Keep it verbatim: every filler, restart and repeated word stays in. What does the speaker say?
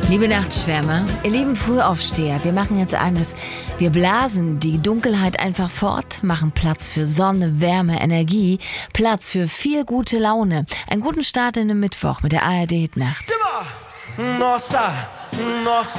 Liebe Nachtschwärmer, ihr lieben Frühaufsteher, wir machen jetzt eines. Wir blasen die Dunkelheit einfach fort, machen Platz für Sonne, Wärme, Energie, Platz für viel gute Laune. Einen guten Start in den Mittwoch mit der A R D Hit Nacht. Nossa, nossa.